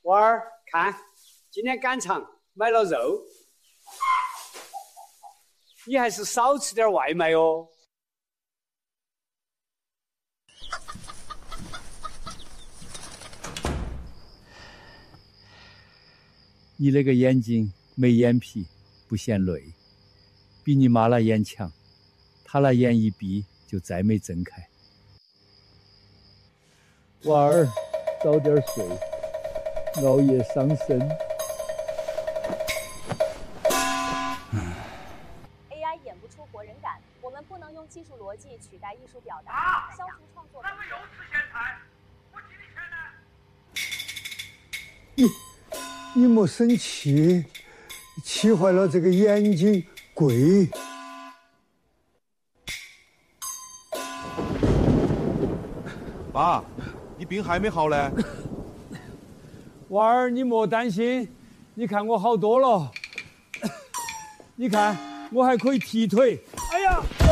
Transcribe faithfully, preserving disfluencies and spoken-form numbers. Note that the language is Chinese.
娃儿，看，今天赶场买了肉，你还是少吃点外卖哦。 你那个眼睛没眼皮，不嫌累，比你妈那眼强，她那眼一闭就再没睁开。娃儿，早点睡，熬夜伤身。 A I 演不出活人感，我们不能用技术逻辑取代艺术表达，啊、消除创作。咱们又吃咸菜，我几里钱呢？你你莫生气，气坏了这个眼睛贵。 爸，你病还没好嘞？ 娃儿，你莫担心，你看我好多了。你看，我还可以踢腿。哎呀！